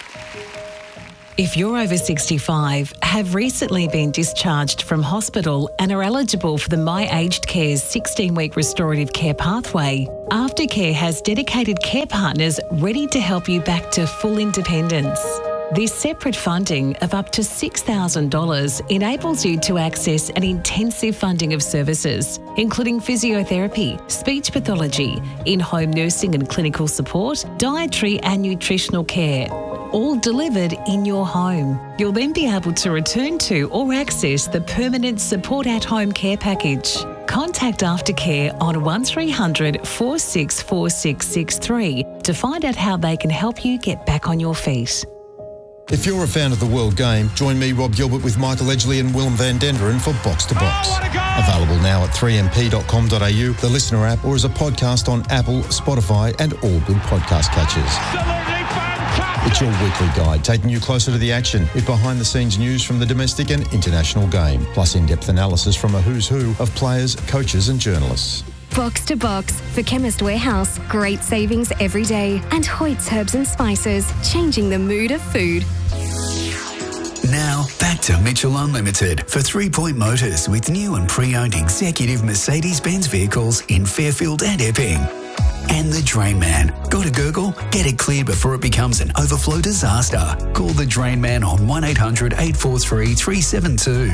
If you're over 65, have recently been discharged from hospital and are eligible for the My Aged Care's 16-week restorative care pathway, Aftercare has dedicated care partners ready to help you back to full independence. This separate funding of up to $6,000 enables you to access an intensive funding of services, including physiotherapy, speech pathology, in-home nursing and clinical support, dietary and nutritional care, all delivered in your home. You'll then be able to return to or access the permanent support at home care package. Contact Aftercare on 1300 464663 to find out how they can help you get back on your feet. If you're a fan of the World Game, join me, Rob Gilbert, with Michael Edgley and Willem van Denderen for Box to Box. Available now at 3mp.com.au, the Listener app, or as a podcast on Apple, Spotify and all good podcast catchers. It's your weekly guide, taking you closer to the action with behind-the-scenes news from the domestic and international game, plus in-depth analysis from a who's who of players, coaches and journalists. Box to Box for Chemist Warehouse. Great savings every day. And Hoyt's Herbs and Spices, changing the mood of food. Now, back to Mitchell Unlimited for 3 Point Motors with new and pre-owned executive Mercedes-Benz vehicles in Fairfield and Epping. And the Drain Man. Got a gurgle? Get it cleared before it becomes an overflow disaster. Call the Drain Man on 1800 843 372.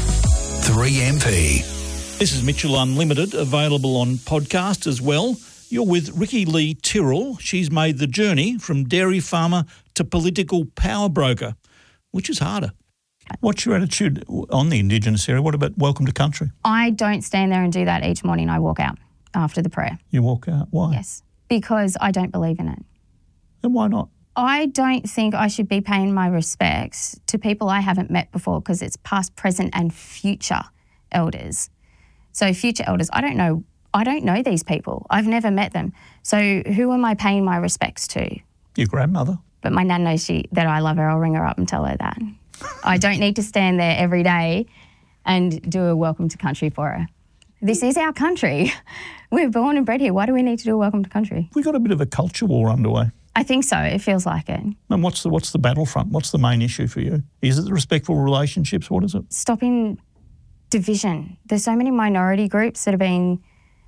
3MP. This is Mitchell Unlimited, available on podcast as well. You're with Ricky Lee Tyrrell. She's made the journey from dairy farmer to political power broker. Which is harder? What's your attitude on the Indigenous area? What about Welcome to Country? I don't stand there and do that each morning. I walk out after the prayer. You walk out? Why? Yes, because I don't believe in it. And why not? I don't think I should be paying my respects to people I haven't met before, because it's past, present and future elders. So future elders, I don't know these people. I've never met them. So who am I paying my respects to? Your grandmother. But my nan knows that I love her. I'll ring her up and tell her that. I don't need to stand there every day and do a welcome to country for her. This is our country. We're born and bred here. Why do we need to do a welcome to country? We've got a bit of a culture war underway. I think so. It feels like it. And what's the battlefront? What's the main issue for you? Is it the respectful relationships? What is it? Stopping division. There's so many minority groups that are being...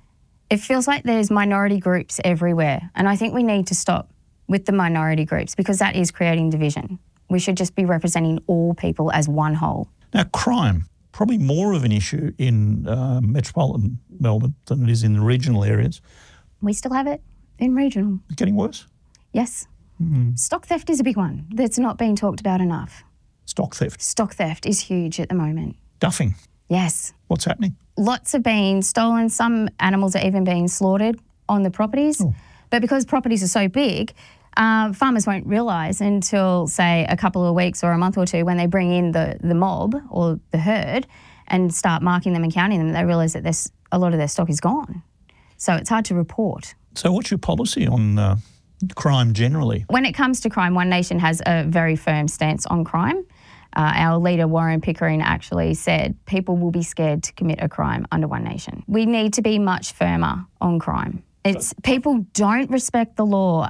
It feels like there's minority groups everywhere. And I think we need to stop with the minority groups, because that is creating division. We should just be representing all people as one whole. Now, crime, probably more of an issue in metropolitan Melbourne than it is in the regional areas. We still have it in regional. It's getting worse? Yes. Stock theft is a big one that's not being talked about enough. Stock theft? Stock theft is huge at the moment. Duffing? Yes. What's happening? Lots are being stolen. Some animals are even being slaughtered on the properties. Oh. But because properties are so big, farmers won't realise until, say, a couple of weeks or a month or two, when they bring in the mob or the herd and start marking them and counting them, they realise that a lot of their stock is gone. So it's hard to report. So what's your policy on crime generally? When it comes to crime, One Nation has a very firm stance on crime. Our leader, Warren Pickering, actually said people will be scared to commit a crime under One Nation. We need to be much firmer on crime. People don't respect the law.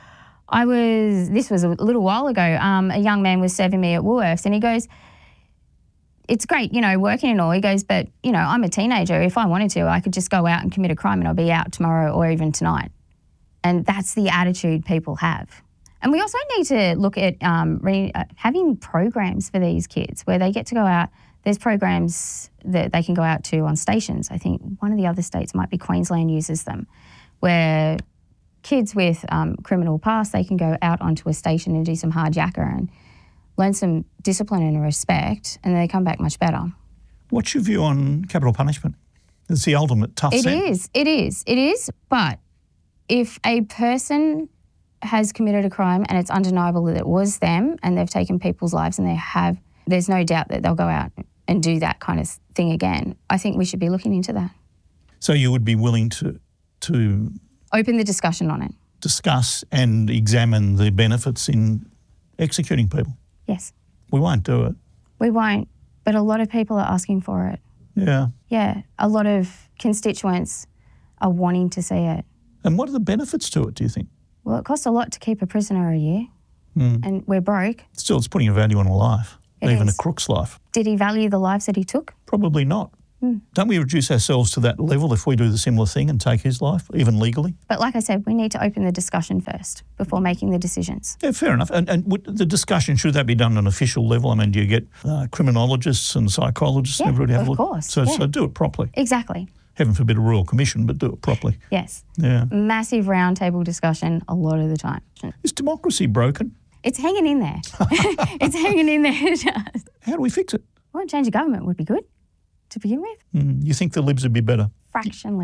This was a little while ago, a young man was serving me at Woolworths, and he goes, it's great, working and all. He goes, but, I'm a teenager. If I wanted to, I could just go out and commit a crime and I'll be out tomorrow or even tonight. And that's the attitude people have. And we also need to look at having programs for these kids where they get to go out. There's programs that they can go out to on stations. I think one of the other states, might be Queensland, uses them, where kids with criminal past, they can go out onto a station and do some hard yakka and learn some discipline and respect, and they come back much better. What's your view on capital punishment? It's the ultimate tough sentence. It is. But if a person has committed a crime and it's undeniable that it was them and they've taken people's lives and there's no doubt that they'll go out and do that kind of thing again, I think we should be looking into that. So you would be willing to open the discussion on it. Discuss and examine the benefits in executing people? Yes. We won't do it. We won't, but a lot of people are asking for it. Yeah. Yeah, a lot of constituents are wanting to see it. And what are the benefits to it, do you think? Well, it costs a lot to keep a prisoner a year. and we're broke. Still, it's putting a value on a life, even a crook's life. Did he value the lives that he took? Probably not. Don't we reduce ourselves to that level if we do the similar thing and take his life, even legally? But like I said, we need to open the discussion first before making the decisions. Yeah, fair enough. And the discussion, should that be done on an official level? I mean, do you get criminologists and psychologists and everybody have a look? Of course. So do it properly. Exactly. Heaven forbid a royal commission, but do it properly. Yes. Yeah. Massive roundtable discussion a lot of the time. Is democracy broken? It's hanging in there. It's hanging in there. How do we fix it? Well, change of government would be good to begin with. You think the Libs would be better? Fractionally.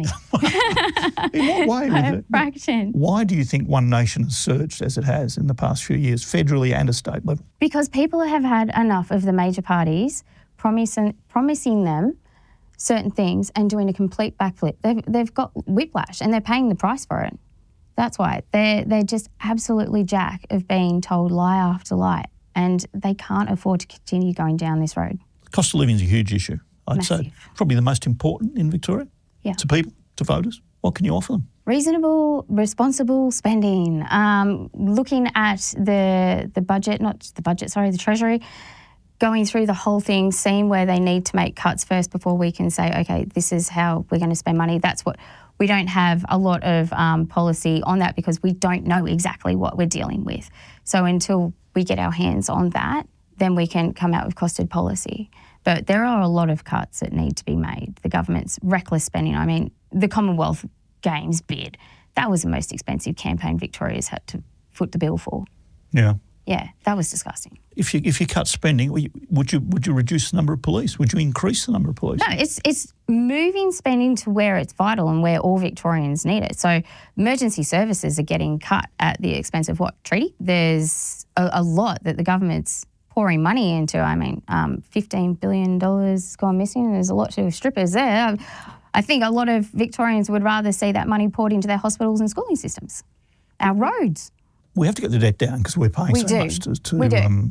In what way would it? Fraction. Why do you think One Nation has surged as it has in the past few years, federally and at state level? Because people have had enough of the major parties promising them certain things and doing a complete backflip. They've got whiplash and they're paying the price for it. That's why. They're just absolutely jack of being told lie after lie, and they can't afford to continue going down this road. Cost of living is a huge issue. I'd Massive. say probably the most important in Victoria to people, to voters. What can you offer them? Reasonable, responsible spending. Looking at the budget, the Treasury, going through the whole thing, seeing where they need to make cuts first before we can say, okay, this is how we're going to spend money. That's what we don't have a lot of policy on that because we don't know exactly what we're dealing with. So until we get our hands on that, then we can come out with costed policy. But there are a lot of cuts that need to be made. The government's reckless spending. I mean, the Commonwealth Games bid, that was the most expensive campaign Victoria's had to foot the bill for. Yeah. Yeah, that was disgusting. If you cut spending, would you reduce the number of police? Would you increase the number of police? No, it's moving spending to where it's vital and where all Victorians need it. So emergency services are getting cut at the expense of what? Treaty? There's a lot that the government's pouring money into. I mean, $15 billion gone missing. There's a lot to strippers there. I think a lot of Victorians would rather see that money poured into their hospitals and schooling systems, our roads. We have to get the debt down because we're paying so much to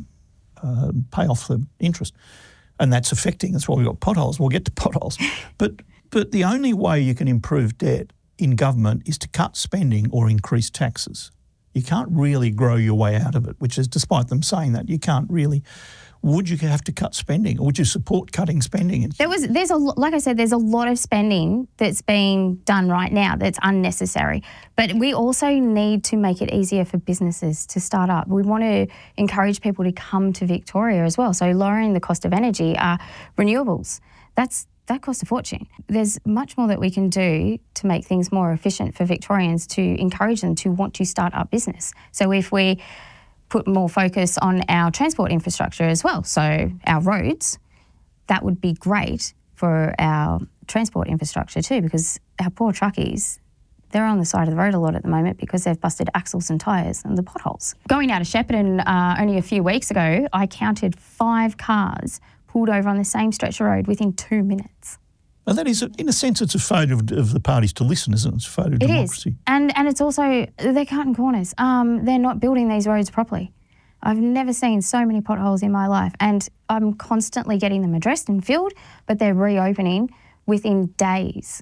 pay off the interest. And that's affecting, that's why we've got potholes. We'll get to potholes. But the only way you can improve debt in government is to cut spending or increase taxes. You can't really grow your way out of it, which is, despite them saying that, you can't really. Would you have to cut spending, or would you support cutting spending? Like I said, there's a lot of spending that's being done right now that's unnecessary. But we also need to make it easier for businesses to start up. We want to encourage people to come to Victoria as well. So lowering the cost of energy, renewables, that costs a fortune. There's much more that we can do to make things more efficient for Victorians to encourage them to want to start up business. So if we put more focus on our transport infrastructure as well, so our roads, that would be great for our transport infrastructure too, because our poor truckies, they're on the side of the road a lot at the moment because they've busted axles and tyres and the potholes. Going out of Shepparton only a few weeks ago, I counted 5 cars pulled over on the same stretch of road within 2 minutes. Well, that is, in a sense, it's a photo of the parties to listen, isn't it? It's a photo of democracy. It is. And it's also, they're cutting corners. They're not building these roads properly. I've never seen so many potholes in my life, and I'm constantly getting them addressed and filled, but they're reopening within days.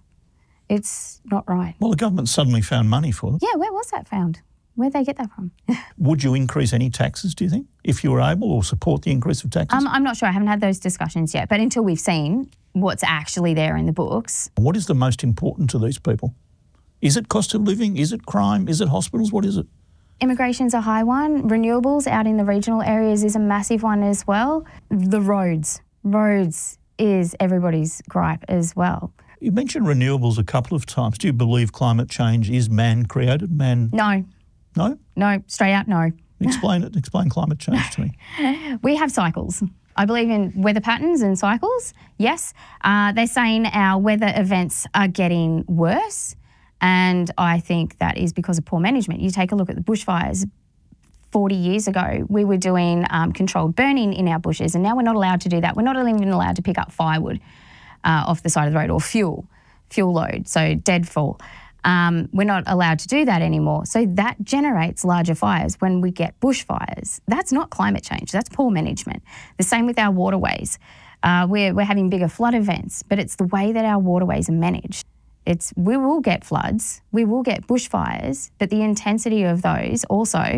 It's not right. Well, the government suddenly found money for them. Yeah, where was that found? Where'd they get that from? Would you increase any taxes, do you think, if you were able, or support the increase of taxes? I'm not sure. I haven't had those discussions yet, but until we've seen what's actually there in the books. What is the most important to these people? Is it cost of living? Is it crime? Is it hospitals? What is it? Immigration's a high one. Renewables out in the regional areas is a massive one as well. The roads. Roads is everybody's gripe as well. You mentioned renewables a couple of times. Do you believe climate change is man-created? No. No? No, straight out no. Explain it. Explain climate change to me. We have cycles. I believe in weather patterns and cycles, yes. They're saying our weather events are getting worse, and I think that is because of poor management. You take a look at the bushfires. 40 years ago, we were doing controlled burning in our bushes, and now we're not allowed to do that. We're not even allowed to pick up firewood off the side of the road, or fuel load, so deadfall. We're not allowed to do that anymore. So that generates larger fires when we get bushfires. That's not climate change, that's poor management. The same with our waterways. We're having bigger flood events, but it's the way that our waterways are managed. We will get floods, we will get bushfires, but the intensity of those also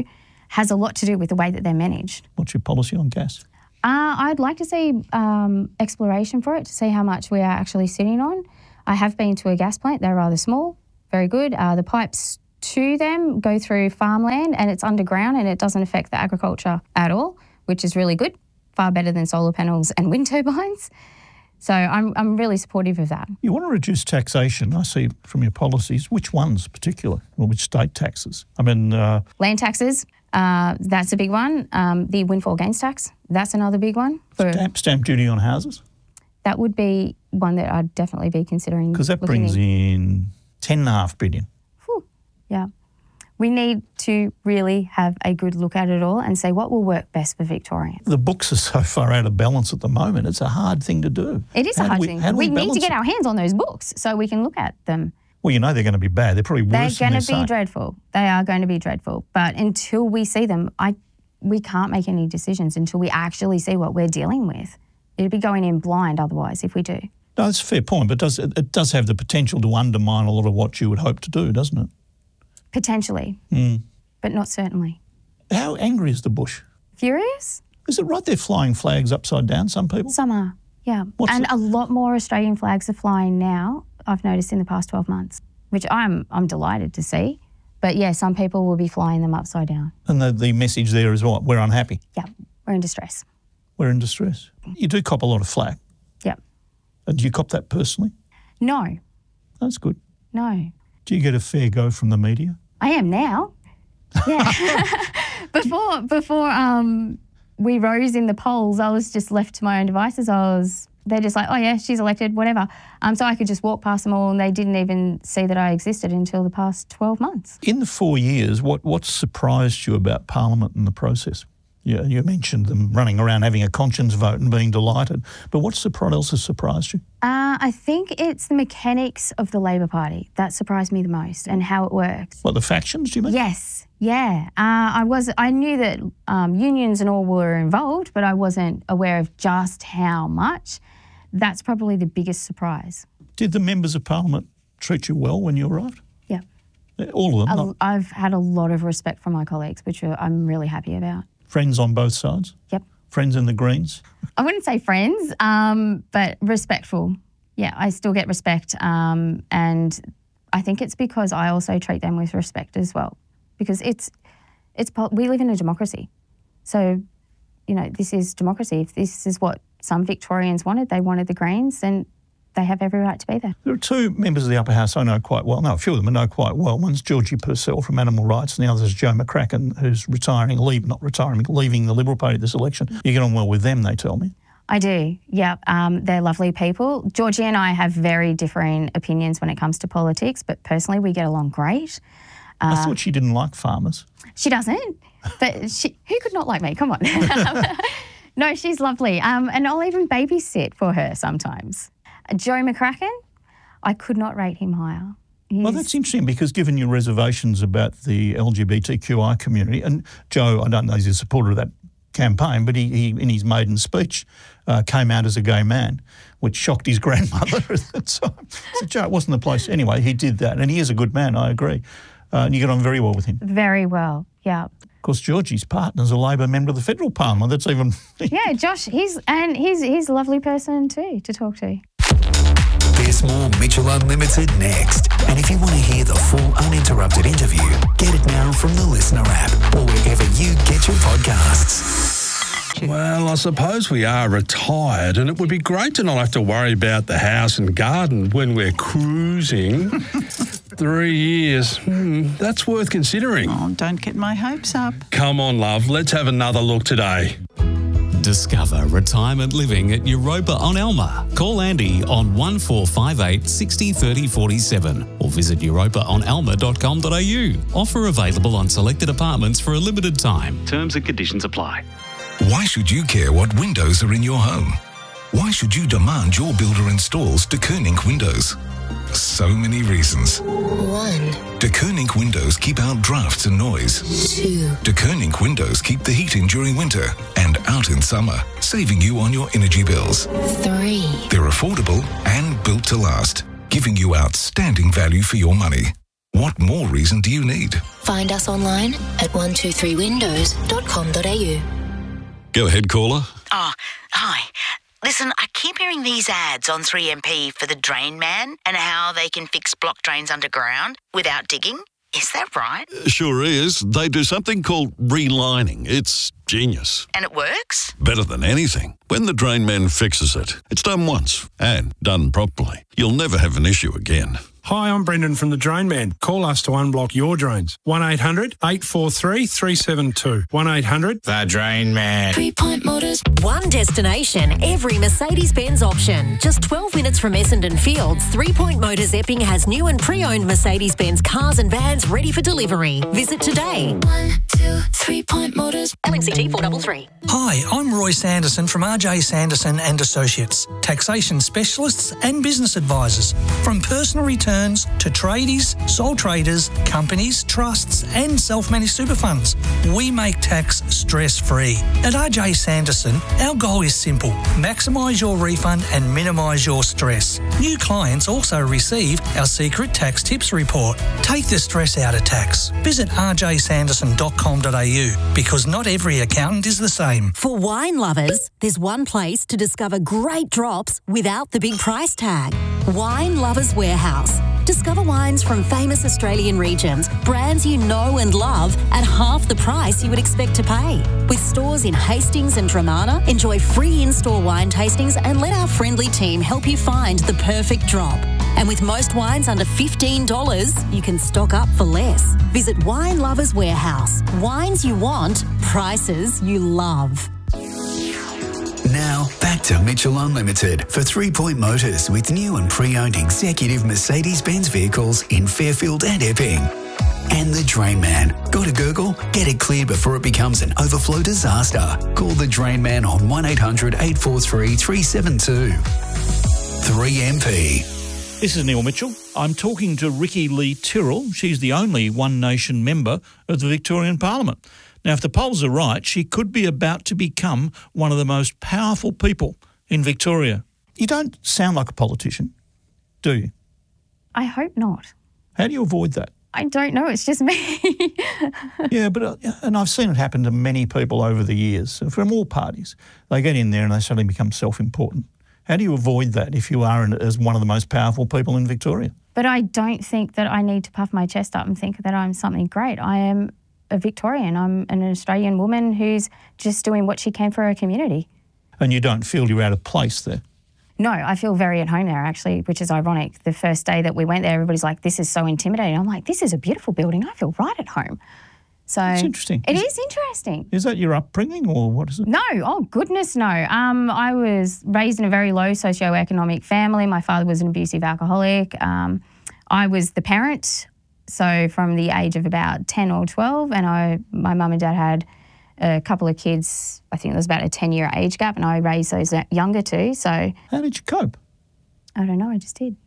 has a lot to do with the way that they're managed. What's your policy on gas? I'd like to see exploration for it to see how much we are actually sitting on. I have been to a gas plant. They're rather small, very good. The pipes to them go through farmland and it's underground and it doesn't affect the agriculture at all, which is really good, far better than solar panels and wind turbines. So I'm really supportive of that. You want to reduce taxation, I see from your policies. Which ones particular, or which state taxes? I mean... Land taxes, that's a big one. The windfall gains tax, that's another big one. Stamp duty on houses? That would be one that I'd definitely be considering. Because that brings in $10.5 billion. Whew. Yeah. We need to really have a good look at it all and say what will work best for Victorians. The books are so far out of balance at the moment. It's a hard thing to do. It is a hard thing. We need to get our hands on those books so we can look at them. Well, you know they're going to be bad. They're probably worse than they're going to be dreadful. They are going to be dreadful. But until we see them, we can't make any decisions until we actually see what we're dealing with. It'd be going in blind otherwise if we do. No, that's a fair point, but it does have the potential to undermine a lot of what you would hope to do, doesn't it? Potentially, but not certainly. How angry is the bush? Furious? Is it right they're flying flags upside down, some people? Some are, yeah. A lot more Australian flags are flying now, I've noticed in the past 12 months, which I'm delighted to see. But yeah, some people will be flying them upside down. And the message there is what? We're unhappy? Yeah, we're in distress. We're in distress. You do cop a lot of flack. Yeah. Do you cop that personally? No. That's good. No. Do you get a fair go from the media? I am now. Yeah. Before we rose in the polls, I was just left to my own devices. They're just like, oh yeah, she's elected, whatever. So I could just walk past them all and they didn't even see that I existed until the past 12 months. In the 4 years, what surprised you about Parliament and the process? Yeah, you mentioned them running around having a conscience vote and being delighted. But what else has surprised you? I think it's the mechanics of the Labor Party. That surprised me the most and how it works. What, the factions, do you mean? Yes, yeah. I knew that unions and all were involved, but I wasn't aware of just how much. That's probably the biggest surprise. Did the members of Parliament treat you well when you arrived? Yeah. All of them? I've had a lot of respect from my colleagues, which I'm really happy about. Friends on both sides? Yep. Friends in the Greens? I wouldn't say friends, but respectful. Yeah, I still get respect, and I think it's because I also treat them with respect as well, because we live in a democracy. So, you know, this is democracy. If this is what some Victorians wanted, they wanted the Greens, then they have every right to be there. There are two members of the upper house I know quite well. No, a few of them I know quite well. One's Georgie Purcell from Animal Rights and the other is Joe McCracken, who's leaving the Liberal Party this election. You get on well with them, they tell me. I do, yeah. They're lovely people. Georgie and I have very differing opinions when it comes to politics, but personally we get along great. I thought she didn't like farmers. She doesn't, but who could not like me? Come on. No, she's lovely. And I'll even babysit for her sometimes. Joe McCracken, I could not rate him higher. Well, that's interesting because given your reservations about the LGBTQI community, and Joe, I don't know if he's a supporter of that campaign, but he in his maiden speech came out as a gay man, which shocked his grandmother at the time. So Joe, it wasn't the place. Anyway, he did that, and he is a good man, I agree. And you get on very well with him. Very well, yeah. Of course, Georgie's partner's a Labor member of the federal parliament. That's even... Yeah, Josh, he's a lovely person too to talk to. There's more Mitchell Unlimited next. And if you want to hear the full uninterrupted interview, get it now from the Listener app or wherever you get your podcasts. Well, I suppose we are retired and it would be great to not have to worry about the house and garden when we're cruising. 3 years. That's worth considering. Oh, don't get my hopes up. Come on, love. Let's have another look today. Discover retirement living at Europa on Elma. Call Andy on 1458 60 30 47 or visit europaonelma.com.au. Offer available on selected apartments for a limited time. Terms and conditions apply. Why should you care what windows are in your home? Why should you demand your builder installs De Koning windows? So many reasons. 1. De Koning windows keep out drafts and noise. 2. De Koning windows keep the heat in during winter and out in summer, saving you on your energy bills. 3. They're affordable and built to last, giving you outstanding value for your money. What more reason do you need? Find us online at 123windows.com.au. Go ahead, caller. Oh, hi. Listen, I keep hearing these ads on 3MP for the Drain Man and how they can fix blocked drains underground without digging. Is that right? Sure is. They do something called relining. It's genius. And it works? Better than anything. When the Drain Man fixes it, it's done once and done properly. You'll never have an issue again. Hi, I'm Brendan from The Drain Man. Call us to unblock your drains. 1-800-843-372. 1-800... The Drain Man. 3 Point Motors. One destination, every Mercedes-Benz option. Just 12 minutes from Essendon Fields, 3 Point Motors Epping has new and pre-owned Mercedes-Benz cars and vans ready for delivery. Visit today. 1, 2, 3 Point Motors. LNCT 433. Hi, I'm Roy Sanderson from RJ Sanderson and Associates, taxation specialists and business advisors. From personal returns to tradies, sole traders, companies, trusts and self-managed super funds, we make tax stress-free. At RJ Sanderson, our goal is simple: maximise your refund and minimise your stress. New clients also receive our secret tax tips report. Take the stress out of tax. Visit rjsanderson.com.au because not every accountant is the same. For wine lovers, there's one place to discover great drops without the big price tag. Wine Lovers Warehouse. Discover wines from famous Australian regions, brands you know and love at half the price you would expect to pay. With stores in Hastings and Dramana, enjoy free in-store wine tastings and let our friendly team help you find the perfect drop. And with most wines under $15, you can stock up for less. Visit Wine Lovers Warehouse. Wines you want, prices you love. Now, back to Mitchell Unlimited for 3 Point Motors with new and pre-owned executive Mercedes-Benz vehicles in Fairfield and Epping. And the Drain Man. Got to Google? Get it cleared before it becomes an overflow disaster. Call the Drain Man on 1-800-843-372. 3MP. This is Neil Mitchell. I'm talking to Ricky Lee Tyrrell. She's the only One Nation member of the Victorian Parliament. Now, if the polls are right, she could be about to become one of the most powerful people in Victoria. You don't sound like a politician, do you? I hope not. How do you avoid that? I don't know. It's just me. Yeah, but and I've seen it happen to many people over the years from all parties. They get in there and they suddenly become self-important. How do you avoid that if you are as one of the most powerful people in Victoria? But I don't think that I need to puff my chest up and think that I'm something great. I am a Victorian. I'm an Australian woman who's just doing what she can for her community. And you don't feel you're out of place there? No, I feel very at home there, actually, which is ironic. The first day that we went there, everybody's like, this is so intimidating. I'm like, this is a beautiful building. I feel right at home. So it's interesting. It is interesting. Is that your upbringing or what is it? No. Oh, goodness, no. I was raised in a very low socioeconomic family. My father was an abusive alcoholic. I was the parent. So from the age of about 10 or 12, and my mum and dad had a couple of kids. I think there was about a 10-year age gap, and I raised those younger too. So how did you cope? I don't know. I just did.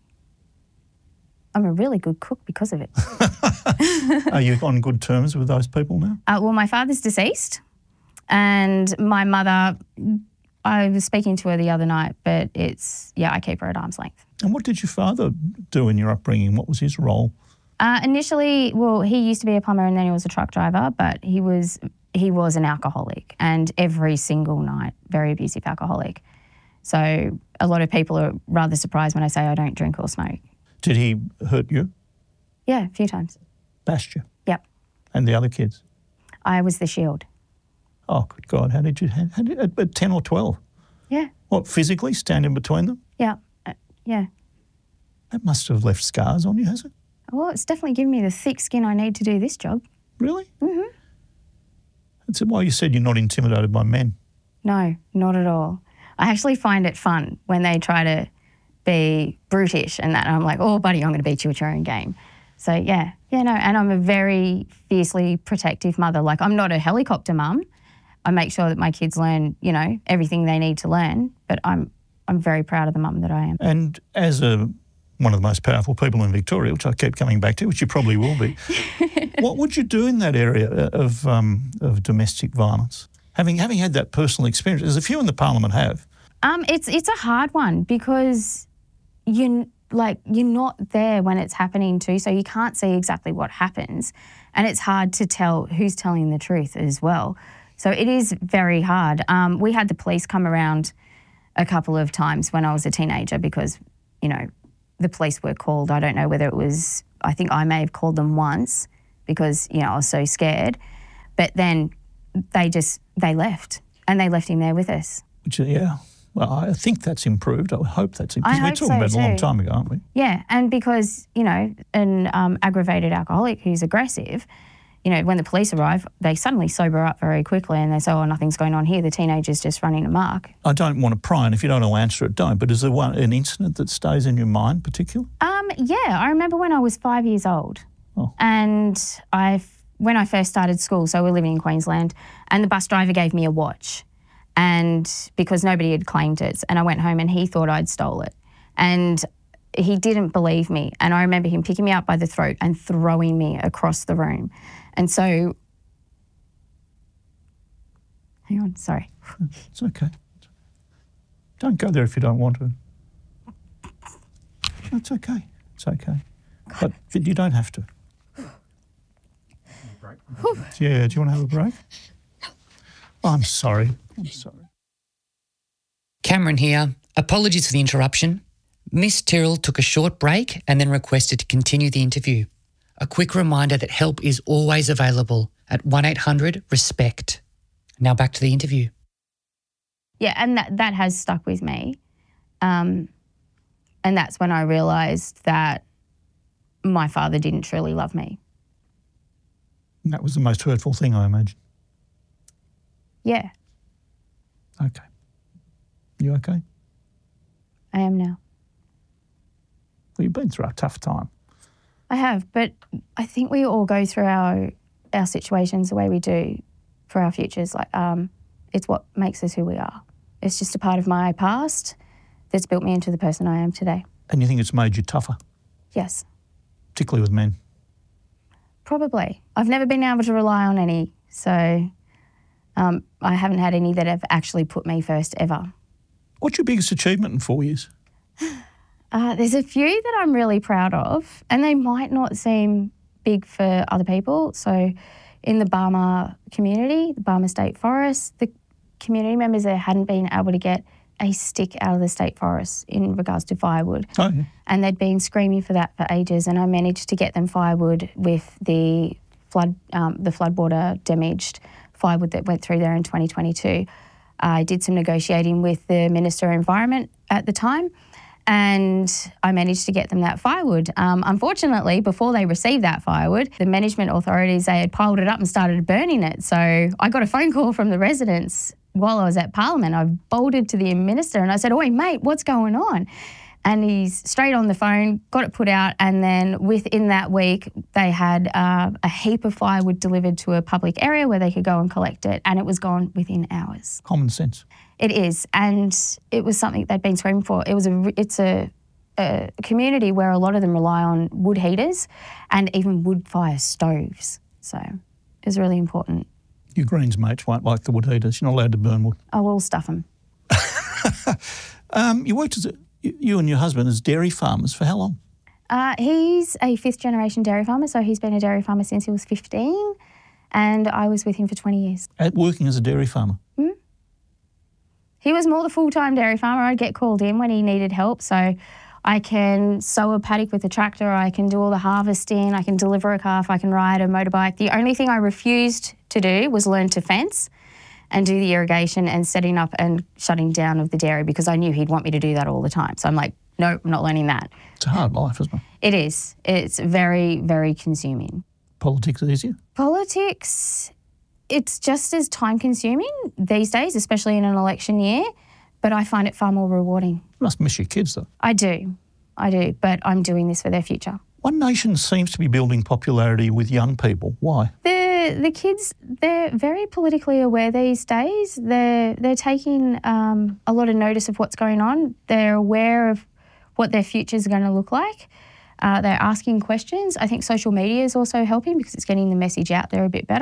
I'm a really good cook because of it. Are you on good terms with those people now? Well, my father's deceased, and my mother, I was speaking to her the other night, but I keep her at arm's length. And what did your father do in your upbringing? What was his role? Initially, well, he used to be a plumber and then he was a truck driver, but he was an alcoholic, and every single night, very abusive alcoholic. So a lot of people are rather surprised when I say I don't drink or smoke. Did he hurt you? Yeah, a few times. Bashed you? Yep. And the other kids? I was the shield. Oh, good God. How did you at 10 or 12? Yeah. What, physically stand in between them? Yeah. Yeah. That must have left scars on you, has it? Well, it's definitely given me the thick skin I need to do this job. Really? Mm-hmm. That's why you said you're not intimidated by men. No, not at all. I actually find it fun when they try to be brutish and that. And I'm like, oh, buddy, I'm going to beat you at your own game. So, yeah, no. And I'm a very fiercely protective mother. Like, I'm not a helicopter mum. I make sure that my kids learn, everything they need to learn. But I'm very proud of the mum that I am. And as one of the most powerful people in Victoria, which I keep coming back to, which you probably will be, what would you do in that area of domestic violence? Having had that personal experience, as a few in the Parliament have. It's a hard one because you're not there when it's happening too, so you can't see exactly what happens. And it's hard to tell who's telling the truth as well. So it is very hard. We had the police come around a couple of times when I was a teenager because, you know, the police were called. I don't know whether it was, I think I may have called them once because, you know, I was so scared. But then they left and they left him there with us. Which, yeah. Well, I think that's improved. I hope that's improved. I We're hope talking so about it a long too. time ago, aren't we? Yeah, and because, you know, an aggravated alcoholic who's aggressive, you know, when the police arrive, they suddenly sober up very quickly and they say, oh, nothing's going on here. The teenager's just running amok. I don't want to pry, and if you don't want to answer it, don't. But is there an incident that stays in your mind particularly? Yeah, I remember when I was 5 years old. Oh. And when I first started school, so we're living in Queensland, and the bus driver gave me a watch. And because nobody had claimed it, and I went home and he thought I'd stole it. And he didn't believe me. And I remember him picking me up by the throat and throwing me across the room. And so, hang on, sorry. It's okay. Don't go there if you don't want to. It's okay. It's okay. But you don't have to. Yeah, do you want to have a break? Oh, I'm sorry. I'm sorry. Cameron here. Apologies for the interruption. Miss Tyrrell took a short break and then requested to continue the interview. A quick reminder that help is always available at 1-800-RESPECT. Now back to the interview. Yeah, and that has stuck with me. And that's when I realised that my father didn't truly love me. And that was the most hurtful thing, I imagine. Yeah, Okay. You okay? I am now. Well, you've been through a tough time. I have, but I think we all go through our situations the way we do for our futures. It's what makes us who we are. It's just a part of my past that's built me into the person I am today. And you think it's made you tougher, Yes, particularly with men? probably. I've never been able to rely on any, so I haven't had any that have actually put me first ever. What's your biggest achievement in 4 years? There's a few that I'm really proud of, and they might not seem big for other people. So in the Barmah community, the Barmah State Forest, the community members there hadn't been able to get a stick out of the state forest in regards to firewood. Oh, yeah. And they'd been screaming for that for ages, and I managed to get them firewood with the floodwater damaged firewood that went through there in 2022. I did some negotiating with the Minister of Environment at the time, and I managed to get them that firewood. Unfortunately, before they received that firewood, the management authorities, they had piled it up and started burning it. So I got a phone call from the residents while I was at Parliament. I bolted to the Minister and I said, "Oi, mate, what's going on?" And he's straight on the phone, got it put out, and then within that week, they had a heap of firewood delivered to a public area where they could go and collect it, and it was gone within hours. Common sense. It is, and it was something they'd been screaming for. It's a community where a lot of them rely on wood heaters and even wood fire stoves. So it's really important. Your Greens mates won't like the wood heaters. You're not allowed to burn wood. I will stuff them. You worked you and your husband as dairy farmers for how long? He's a fifth-generation dairy farmer, so he's been a dairy farmer since he was 15, and I was with him for 20 years. Working as a dairy farmer? He was more the full-time dairy farmer. I'd get called in when he needed help, so I can sow a paddock with a tractor, I can do all the harvesting, I can deliver a calf, I can ride a motorbike. The only thing I refused to do was learn to fence and do the irrigation and setting up and shutting down of the dairy, because I knew he'd want me to do that all the time. So I'm like, no, I'm not learning that. It's a hard life, isn't it? It is. It's very, very consuming. Politics easier? Politics, it's just as time-consuming these days, especially in an election year, but I find it far more rewarding. You must miss your kids, though. I do, but I'm doing this for their future. One Nation seems to be building popularity with young people. Why? The kids, they're very politically aware these days. They're taking a lot of notice of what's going on. They're aware of what their future's going to look like. They're asking questions. I think social media is also helping because it's getting the message out there a bit better.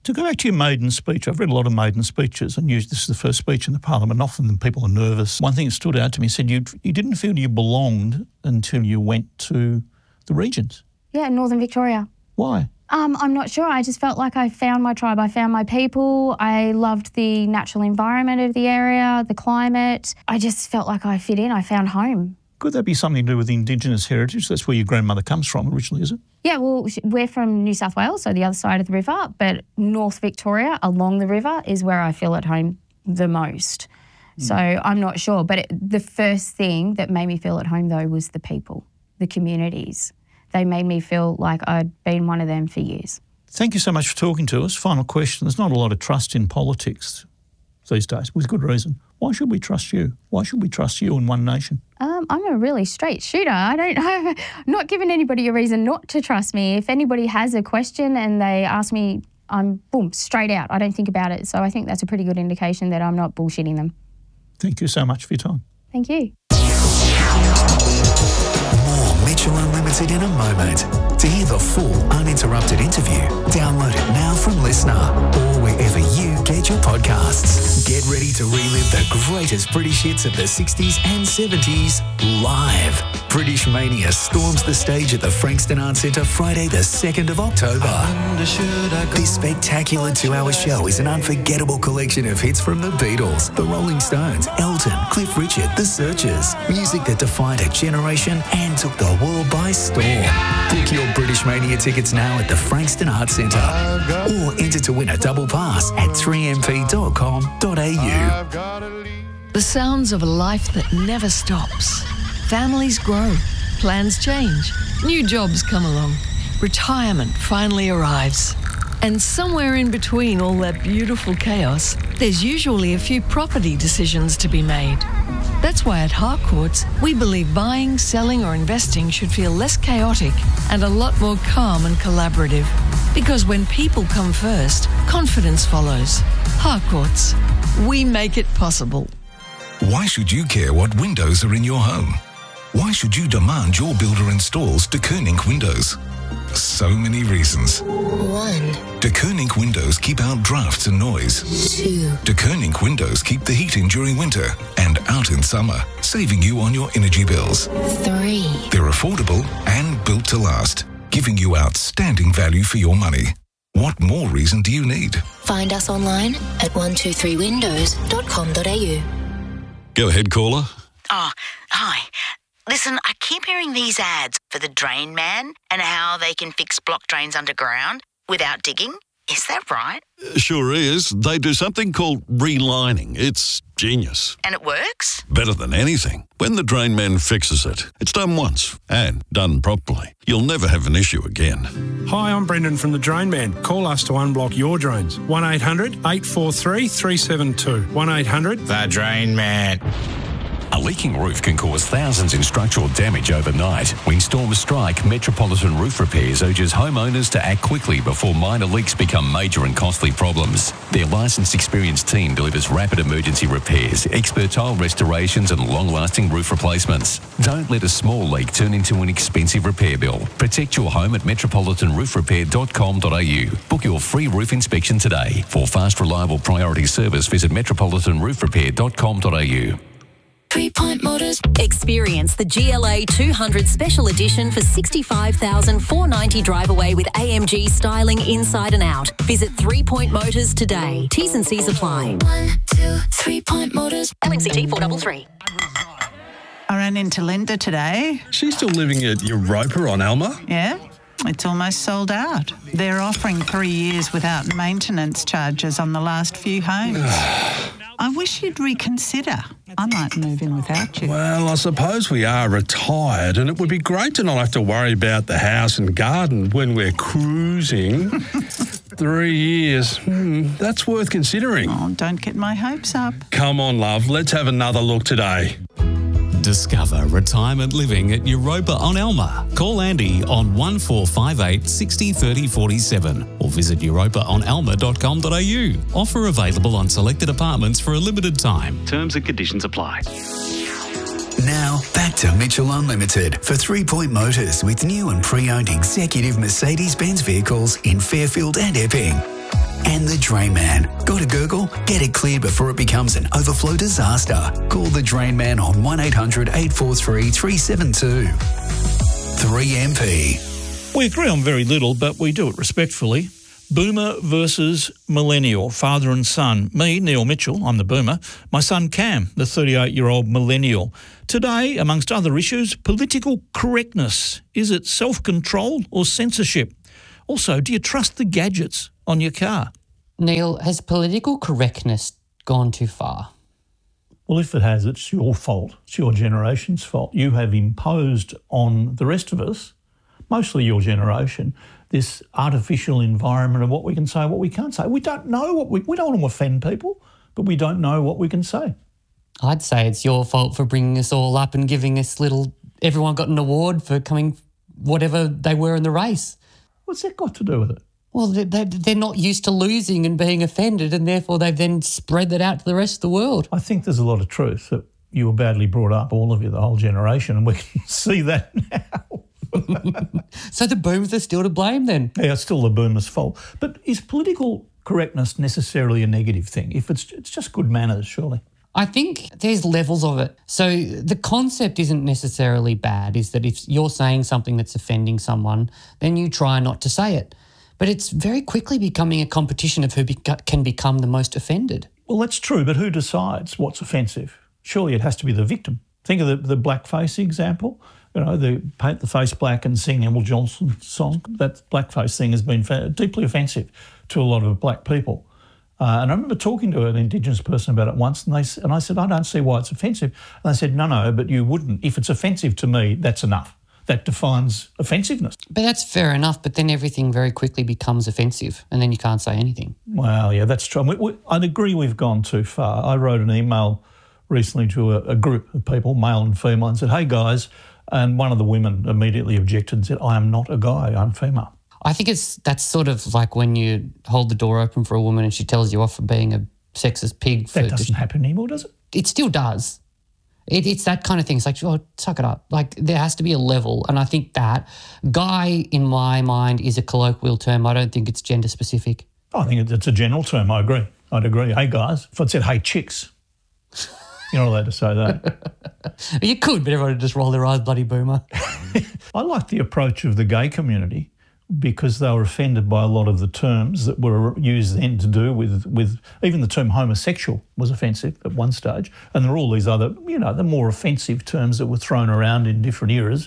To go back to your maiden speech, I've read a lot of maiden speeches, and this is the first speech in the Parliament. Often people are nervous. One thing that stood out to me said you didn't feel you belonged until you went to the regions. Yeah, Northern Victoria. Why? I'm not sure. I just felt like I found my tribe. I found my people. I loved the natural environment of the area, the climate. I just felt like I fit in. I found home. Could that be something to do with Indigenous heritage? That's where your grandmother comes from originally, is it? Yeah, well, we're from New South Wales, so the other side of the river, but North Victoria, along the river, is where I feel at home the most. So I'm not sure. But the first thing that made me feel at home, though, was the people, the communities. They made me feel like I'd been one of them for years. Thank you so much for talking to us. Final question. There's not a lot of trust in politics these days, with good reason. Why should we trust you? Why should we trust you in One Nation? I'm a really straight shooter. I'm not giving anybody a reason not to trust me. If anybody has a question and they ask me, I'm boom, straight out. I don't think about it. So I think that's a pretty good indication that I'm not bullshitting them. Thank you so much for your time. Thank you. More Mitchell Unlimited in a moment. To hear the full uninterrupted interview, download it now from Listener or wherever you get your podcasts. Get ready to relive the greatest British hits of the 60s and 70s live. British Mania storms the stage at the Frankston Arts Centre Friday the 2nd of October. This spectacular 2-hour show is an unforgettable collection of hits from the Beatles, the Rolling Stones, Elton, Cliff Richard, The Searchers. Music that defined a generation and took the world by storm. Book your British Mania tickets now at the Frankston Arts Centre or enter to win a double pass at 3mp.com.au. The sounds of a life that never stops. Families grow, plans change, new jobs come along, retirement finally arrives. And somewhere in between all that beautiful chaos, there's usually a few property decisions to be made. That's why at Harcourts, we believe buying, selling or investing should feel less chaotic and a lot more calm and collaborative. Because when people come first, confidence follows. Harcourts, we make it possible. Why should you care what windows are in your home? Why should you demand your builder installs De Koning windows? So many reasons. 1. De Koning windows keep out drafts and noise. 2. De Koning windows keep the heat in during winter and out in summer, saving you on your energy bills. 3. They're affordable and built to last, giving you outstanding value for your money. What more reason do you need? Find us online at 123windows.com.au. Go ahead, caller. Oh, hi. Listen, I keep hearing these ads for the Drain Man and how they can fix blocked drains underground without digging. Is that right? Sure is. They do something called relining. It's genius. And it works? Better than anything. When the Drain Man fixes it, it's done once and done properly. You'll never have an issue again. Hi, I'm Brendan from the Drain Man. Call us to unblock your drains. 1-800-843-372. 1-800... The Drain Man. A leaking roof can cause thousands in structural damage overnight. When storms strike, Metropolitan Roof Repairs urges homeowners to act quickly before minor leaks become major and costly problems. Their licensed, experienced team delivers rapid emergency repairs, expert tile restorations and long-lasting roof replacements. Don't let a small leak turn into an expensive repair bill. Protect your home at metropolitanroofrepair.com.au. Book your free roof inspection today. For fast, reliable priority service, visit metropolitanroofrepair.com.au. 3 Point Motors. Experience the GLA 200 Special Edition for $65,490 drive away with AMG styling inside and out. Visit 3 Point Motors today. T's and C's apply. 1, 2, 3 Point Motors. LNCT 433. I ran into Linda today. She's still living at Europa on Alma? Yeah, it's almost sold out. They're offering 3 years without maintenance charges on the last few homes. I wish you'd reconsider. I might move in without you. Well, I suppose we are retired and it would be great to not have to worry about the house and garden when we're cruising. 3 years, that's worth considering. Oh, don't get my hopes up. Come on, love, let's have another look today. Discover retirement living at Europa on Alma. Call Andy on 1458 60 30 47 or visit europaonalma.com.au. Offer available on selected apartments for a limited time. Terms and conditions apply. Now, back to Mitchell Unlimited for 3 Point Motors with new and pre-owned executive Mercedes-Benz vehicles in Fairfield and Epping. And the Drain Man. Got to Google? Get it cleared before it becomes an overflow disaster. Call the Drain Man on 1800 843 372. 3MP. We agree on very little, but we do it respectfully. Boomer versus millennial, father and son. Me, Neil Mitchell, I'm the boomer. My son Cam, the 38-year-old millennial. Today, amongst other issues, political correctness. Is it self-control or censorship? Also, do you trust the gadgets on your car? Neil, has political correctness gone too far? Well, if it has, it's your fault. It's your generation's fault. You have imposed on the rest of us, mostly your generation, this artificial environment of what we can say, what we can't say. We don't know what we don't want to offend people, but we don't know what we can say. I'd say it's your fault for bringing us all up and giving us everyone got an award for coming whatever they were in the race. What's that got to do with it? Well, they're not used to losing and being offended, and therefore they've then spread that out to the rest of the world. I think there's a lot of truth that you were badly brought up, all of you, the whole generation, and we can see that now. So the boomers are still to blame then? Yeah, it's still the boomers' fault. But is political correctness necessarily a negative thing? If it's just good manners, surely. I think there's levels of it. So the concept isn't necessarily bad, is that if you're saying something that's offending someone, then you try not to say it. But it's very quickly becoming a competition of who can become the most offended. Well, that's true, but who decides what's offensive? Surely it has to be the victim. Think of the blackface example. You know, they paint the face black and sing Emil Johnson's song. That blackface thing has been deeply offensive to a lot of black people. And I remember talking to an Indigenous person about it once, and I said, I don't see why it's offensive. And they said, no, but you wouldn't. If it's offensive to me, that's enough. That defines offensiveness. But that's fair enough, but then everything very quickly becomes offensive and then you can't say anything. Well, yeah, that's true. I'd agree we've gone too far. I wrote an email recently to a group of people, male and female, and said, hey, guys, and one of the women immediately objected and said, I am not a guy, I'm female. I think that's sort of like when you hold the door open for a woman and she tells you off for being a sexist pig. That doesn't happen anymore, does it? It still does. It's that kind of thing. It's like, oh, suck it up. Like, there has to be a level. And I think that guy, in my mind, is a colloquial term. I don't think it's gender specific. I think it's a general term. I agree. I'd agree. Hey, guys. If I'd said, hey, chicks, you're not allowed to say that. You could, but everyone would just roll their eyes, bloody boomer. I like the approach of the gay community because they were offended by a lot of the terms that were used then to do with even the term homosexual was offensive at one stage, and there were all these other, the more offensive terms that were thrown around in different eras,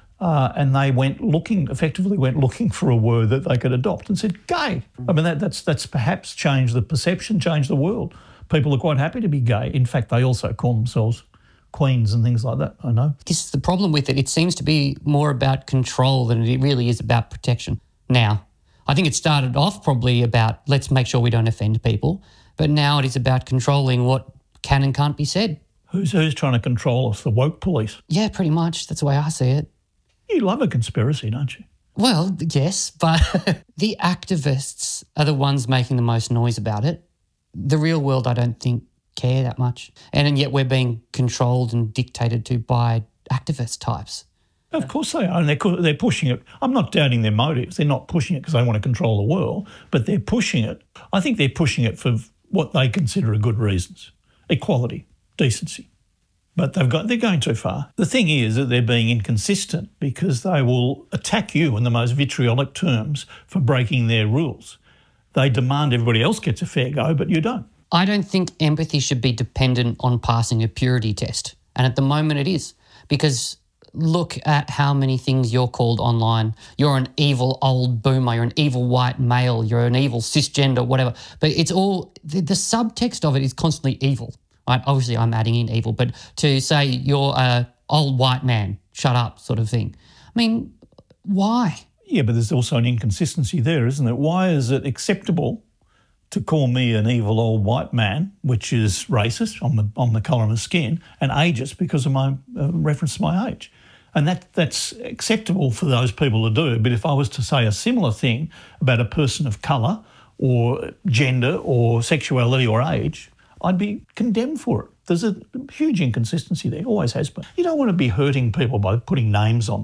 and they effectively went looking for a word that they could adopt and said gay. I mean, that's perhaps changed the perception, changed the world. People are quite happy to be gay. In fact, they also call themselves queens and things like that, I know. This is the problem with it. It seems to be more about control than it really is about protection. Now, I think it started off probably about let's make sure we don't offend people, but now it is about controlling what can and can't be said. Who's trying to control us? The woke police? Yeah, pretty much. That's the way I see it. You love a conspiracy, don't you? Well, yes, but the activists are the ones making the most noise about it. The real world, I don't think, care that much. And yet we're being controlled and dictated to by activist types. Of course they are, and they're pushing it. I'm not doubting their motives. They're not pushing it because they want to control the world, but they're pushing it. I think they're pushing it for what they consider are good reasons. Equality, decency. But they're going too far. The thing is that they're being inconsistent because they will attack you in the most vitriolic terms for breaking their rules. They demand everybody else gets a fair go, but you don't. I don't think empathy should be dependent on passing a purity test. And at the moment it is. Because look at how many things you're called online. You're an evil old boomer, you're an evil white male, you're an evil cisgender, whatever. But it's all, the subtext of it is constantly evil. Right? Obviously I'm adding in evil, but to say you're an old white man, shut up sort of thing. I mean, why? Yeah, but there's also an inconsistency there, isn't it? Why is it acceptable to call me an evil old white man, which is racist on the colour of my skin, and ageist because of my reference to my age? And that's acceptable for those people to do. But if I was to say a similar thing about a person of colour or gender or sexuality or age, I'd be condemned for it. There's a huge inconsistency there, always has been. You don't want to be hurting people by putting names on them.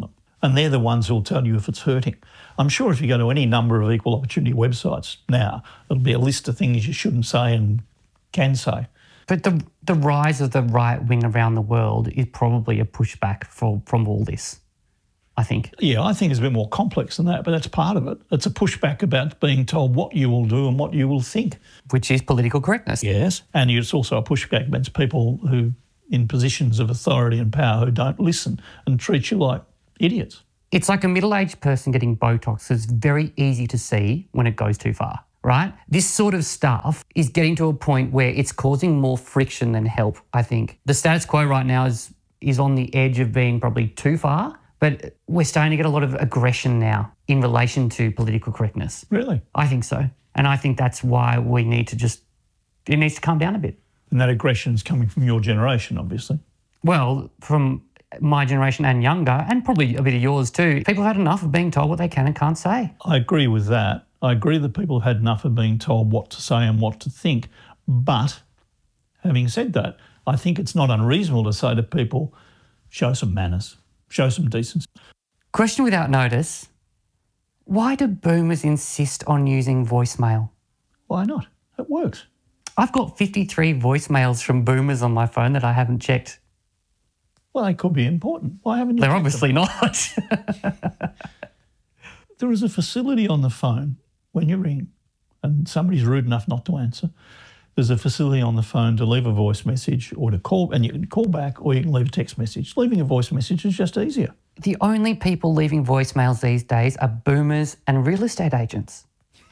And they're the ones who'll tell you if it's hurting. I'm sure if you go to any number of equal opportunity websites now, it'll be a list of things you shouldn't say and can say. But the rise of the right wing around the world is probably a pushback from all this, I think. Yeah, I think it's a bit more complex than that, but that's part of it. It's a pushback about being told what you will do and what you will think. Which is political correctness. Yes, and it's also a pushback against people who, in positions of authority and power, who don't listen and treat you like idiots. It's like a middle-aged person getting Botox. It's very easy to see when it goes too far, right? This sort of stuff is getting to a point where it's causing more friction than help, I think. The status quo right now is on the edge of being probably too far, but we're starting to get a lot of aggression now in relation to political correctness. Really? I think so. And I think that's why we need to it needs to calm down a bit. And that aggression is coming from your generation, obviously. Well, from my generation and younger, and probably a bit of yours too, people have had enough of being told what they can and can't say. I agree with that. I agree that people have had enough of being told what to say and what to think. But having said that, I think it's not unreasonable to say to people, show some manners, show some decency. Question without notice. Why do boomers insist on using voicemail? Why not? It works. I've got 53 voicemails from boomers on my phone that I haven't checked. Well, they could be important. Why haven't you? They're obviously not. There is a facility on the phone when you ring and somebody's rude enough not to answer. There's a facility on the phone to leave a voice message or to call, and you can call back or you can leave a text message. Leaving a voice message is just easier. The only people leaving voicemails these days are boomers and real estate agents.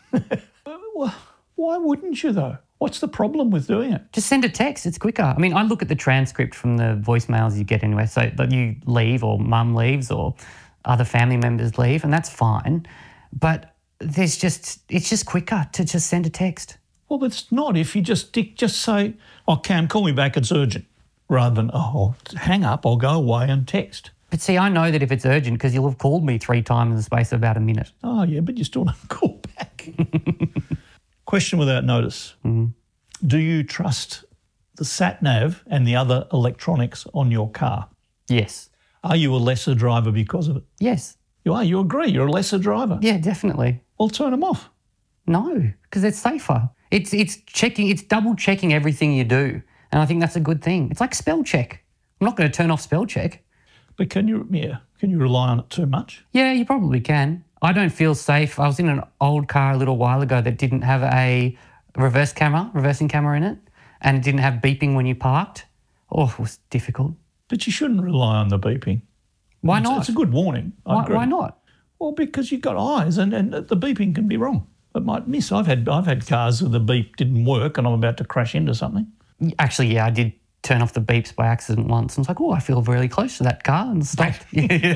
Why wouldn't you though? What's the problem with doing it? Just send a text, it's quicker. I mean, I look at the transcript from the voicemails you get anyway, so that you leave or mum leaves or other family members leave, and that's fine. But it's just quicker to just send a text. Well, it's not if you just say, oh, Cam, call me back, it's urgent, rather than, oh, hang up, I'll go away and text. But see, I know that if it's urgent because you'll have called me 3 times in the space of about a minute. Oh, yeah, but you still don't call back. Question without notice. Mm-hmm. Do you trust the sat-nav and the other electronics on your car? Yes. Are you a lesser driver because of it? Yes. You are? You agree? You're a lesser driver? Yeah, definitely. Well, turn them off. No, because it's safer. It's double checking everything you do. And I think that's a good thing. It's like spell check. I'm not going to turn off spell check. But can you rely on it too much? Yeah, you probably can. I don't feel safe. I was in an old car a little while ago that didn't have a reversing camera in it, and it didn't have beeping when you parked. Oh, it was difficult. But you shouldn't rely on the beeping. Why not? It's a good warning. Why not? Well, because you've got eyes and the beeping can be wrong. It might miss. I've had cars where the beep didn't work and I'm about to crash into something. Actually, yeah, I did turn off the beeps by accident once. I was like, oh, I feel really close to that car and stopped.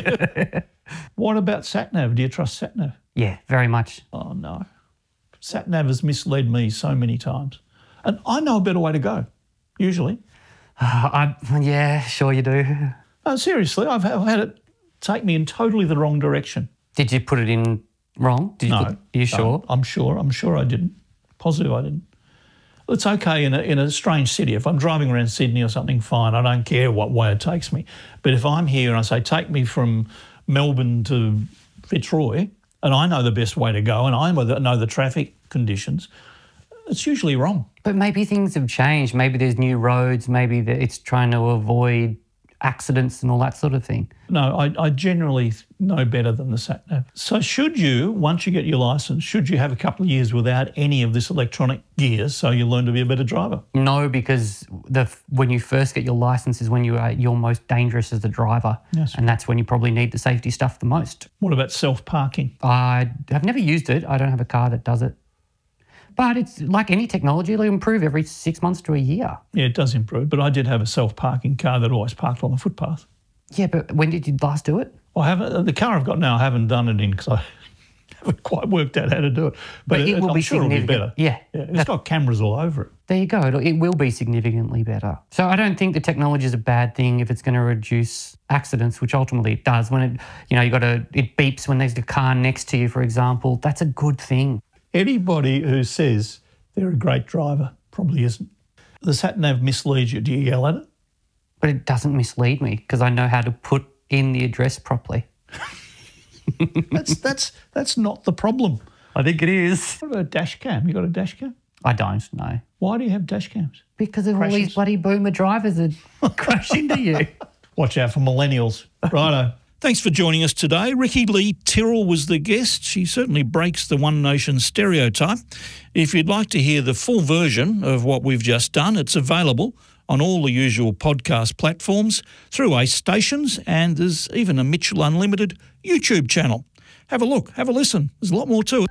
What about sat-nav? Do you trust sat-nav? Yeah, very much. Oh, no. Sat-nav has misled me so many times. And I know a better way to go, usually. Yeah, sure you do. No, seriously, I've had it take me in totally the wrong direction. Did you put it in wrong? No. Are you sure? I'm sure I didn't. Positive I didn't. It's okay in a strange city. If I'm driving around Sydney or something, fine. I don't care what way it takes me. But if I'm here and I say, take me from Melbourne to Fitzroy, and I know the best way to go and I know the traffic conditions, it's usually wrong. But maybe things have changed. Maybe there's new roads. Maybe it's trying to avoid accidents and all that sort of thing. No, I generally know better than the sat-nav. So should you, once you get your licence, should you have a couple of years without any of this electronic gear so you learn to be a better driver? No, because when you first get your licence is when you are your most dangerous as a driver. Yes. And that's when you probably need the safety stuff the most. What about self-parking? I have never used it. I don't have a car that does it. But it's like any technology, it'll improve every 6 months to a year. Yeah, it does improve. But I did have a self-parking car that always parked on the footpath. Yeah, but when did you last do it? The car I've got now, I haven't done it in because I haven't quite worked out how to do it. But it will I'm be sure it'll be better. Yeah. It's got cameras all over it. There you go. It will be significantly better. So I don't think the technology is a bad thing if it's going to reduce accidents, which ultimately it does. When it beeps when there's a car next to you, for example, that's a good thing. Anybody who says they're a great driver probably isn't. The sat-nav misleads you. Do you yell at it? But it doesn't mislead me because I know how to put in the address properly. That's not the problem. I think it is. What about a dash cam? You got a dash cam? I don't, no. Why do you have dash cams? Because of all these bloody boomer drivers that crash into you. Watch out for millennials. Righto. Thanks for joining us today. Rikki-Lee Tyrrell was the guest. She certainly breaks the One Nation stereotype. If you'd like to hear the full version of what we've just done, it's available on all the usual podcast platforms, through ACE stations, and there's even a Mitchell Unlimited YouTube channel. Have a look, have a listen. There's a lot more to it.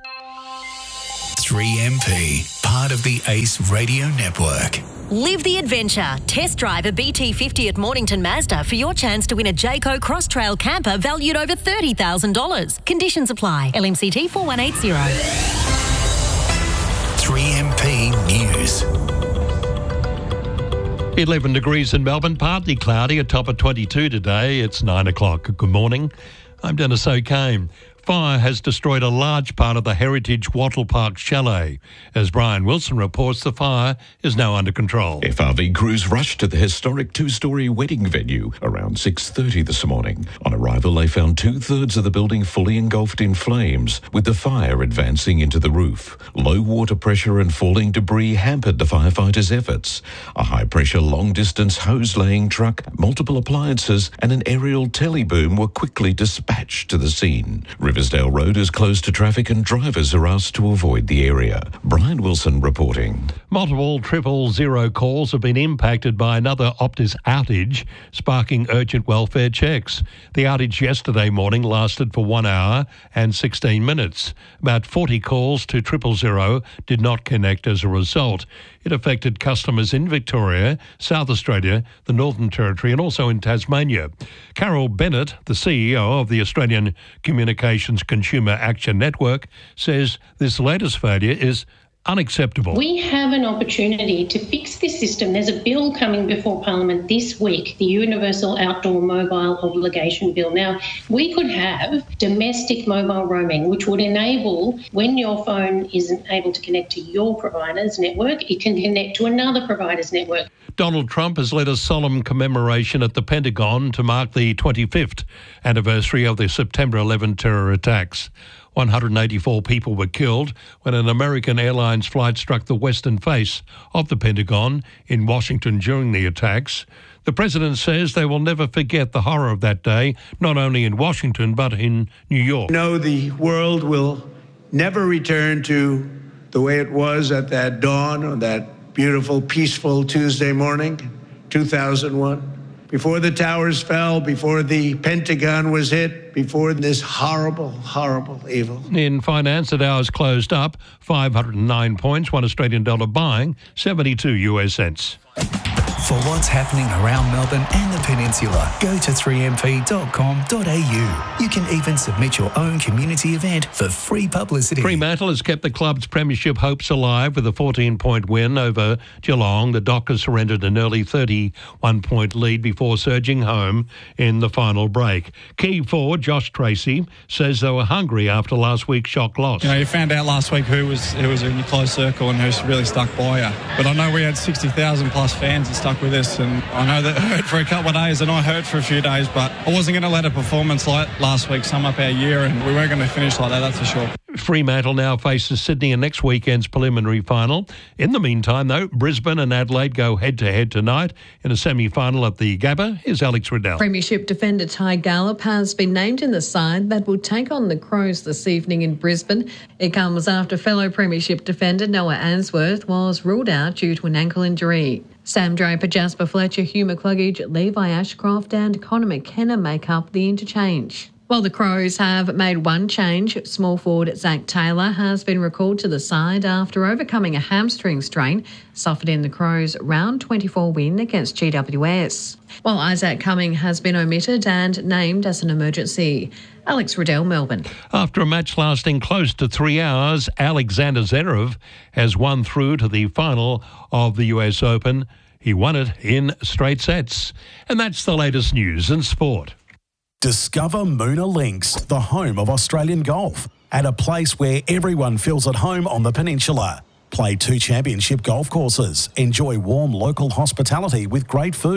3MP, part of the ACE Radio Network. Live the adventure. Test drive a BT50 at Mornington Mazda for your chance to win a Jayco Cross Trail camper valued over $30,000. Conditions apply. LMCT 4180. 3MP News. 11 degrees in Melbourne, partly cloudy, a top of 22 today. It's 9 o'clock. Good morning. I'm Dennis O'Kane. Fire has destroyed a large part of the heritage Wattle Park Chalet. As Brian Wilson reports, the fire is now under control. FRV crews rushed to the historic two-storey wedding venue around 6:30 this morning. On arrival, they found two-thirds of the building fully engulfed in flames, with the fire advancing into the roof. Low water pressure and falling debris hampered the firefighters' efforts. A high-pressure long-distance hose-laying truck, multiple appliances and an aerial teleboom were quickly dispatched to the scene. Riversdale Road is closed to traffic and drivers are asked to avoid the area. Brian Wilson reporting. Multiple 000 calls have been impacted by another Optus outage, sparking urgent welfare checks. The outage yesterday morning lasted for 1 hour and 16 minutes. About 40 calls to 000 did not connect as a result. It affected customers in Victoria, South Australia, the Northern Territory and also in Tasmania. Carol Bennett, the CEO of the Australian Communications Consumer Action Network, says this latest failure is unacceptable. We have an opportunity to fix this system. There's a bill coming before Parliament this week, the Universal Outdoor Mobile Obligation Bill. Now, we could have domestic mobile roaming, which would enable, when your phone isn't able to connect to your provider's network, it can connect to another provider's network. Donald Trump has led a solemn commemoration at the Pentagon to mark the 25th anniversary of the September 11 terror attacks. 184 people were killed when an American Airlines flight struck the western face of the Pentagon in Washington during the attacks. The president says they will never forget the horror of that day, not only in Washington but in New York. No, the world will never return to the way it was at that dawn on that beautiful, peaceful Tuesday morning, 2001. Before the towers fell, before the Pentagon was hit, before this horrible, horrible evil. In finance, the Dow's closed up 509 points, $1 Australian buying 72 US cents. For what's happening around Melbourne and the Peninsula, go to 3mp.com.au. You can even submit your own community event for free publicity. Fremantle has kept the club's premiership hopes alive with a 14-point win over Geelong. The Dockers surrendered an early 31-point lead before surging home in the final break. Key forward Josh Tracy says they were hungry after last week's shock loss. You know, you found out last week who was in your close circle and who's really stuck by you. But I know we had 60,000 plus fans that stuck with us, and I know that hurt for a couple of days and I hurt for a few days, but I wasn't going to let a performance like last week sum up our year, and we weren't going to finish like that, that's for sure. Fremantle now faces Sydney in next weekend's preliminary final. In the meantime, though, Brisbane and Adelaide go head-to-head tonight in a semi-final at the Gabba. Here's Alex Riddell. Premiership defender Ty Gallop has been named in the side that will take on the Crows this evening in Brisbane. It comes after fellow Premiership defender Noah Answorth was ruled out due to an ankle injury. Sam Draper, Jasper Fletcher, Hugh McCluggage, Levi Ashcroft and Connor McKenna make up the interchange. While the Crows have made one change, small forward Zach Taylor has been recalled to the side after overcoming a hamstring strain suffered in the Crows' round 24 win against GWS. While Isaac Cumming has been omitted and named as an emergency. Alex Riddell, Melbourne. After a match lasting close to 3 hours, Alexander Zverev has won through to the final of the US Open. He won it in straight sets. And that's the latest news and sport. Discover Moona Links, the home of Australian golf, at a place where everyone feels at home on the peninsula. Play 2 championship golf courses, enjoy warm local hospitality with great food,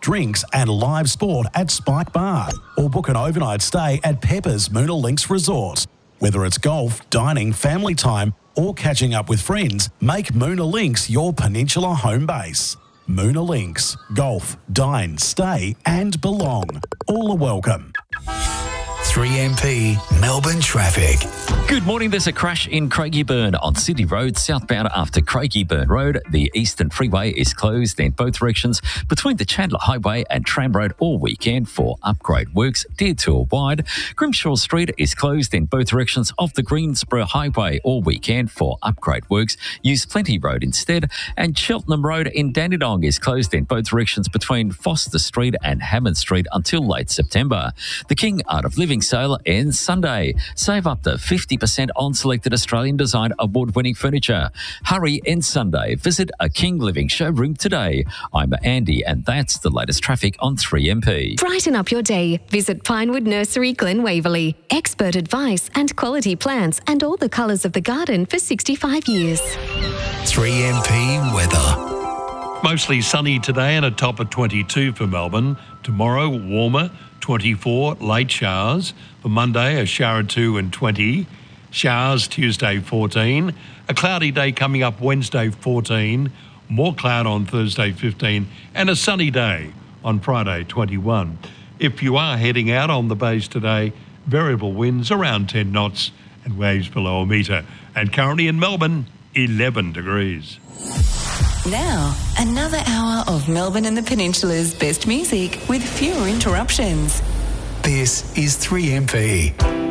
drinks and live sport at Spike Bar, or book an overnight stay at Pepper's Moona Links Resort. Whether it's golf, dining, family time, or catching up with friends, make Moona Links your Peninsula home base. Moona Links. Golf, dine, stay and belong. All are welcome. 3MP Melbourne traffic. Good morning. There's a crash in Craigieburn on Sydney Road, southbound after Craigieburn Road. The Eastern Freeway is closed in both directions between the Chandler Highway and Tram Road all weekend for upgrade works. Detour wide. Grimshaw Street is closed in both directions of the Greensboro Highway all weekend for upgrade works. Use Plenty Road instead. And Cheltenham Road in Dandenong is closed in both directions between Foster Street and Hammond Street until late September. The King Art of Living sale ends Sunday. Save up to 50% on selected Australian Design award-winning furniture. Hurry, ends Sunday. Visit a King Living showroom today. I'm Andy, and that's the latest traffic on 3MP. Brighten up your day. Visit Pinewood Nursery, Glen Waverley. Expert advice and quality plants and all the colours of the garden for 65 years. 3MP weather. Mostly sunny today and a top of 22 for Melbourne. Tomorrow, warmer, 24, late showers. For Monday, a shower or 2 and 20. Showers Tuesday, 14. A cloudy day coming up Wednesday, 14. More cloud on Thursday, 15. And a sunny day on Friday, 21. If you are heading out on the bays today, variable winds around 10 knots and waves below a metre. And currently in Melbourne, 11 degrees. Now, another hour of Melbourne and the Peninsula's best music with fewer interruptions. This is 3MP.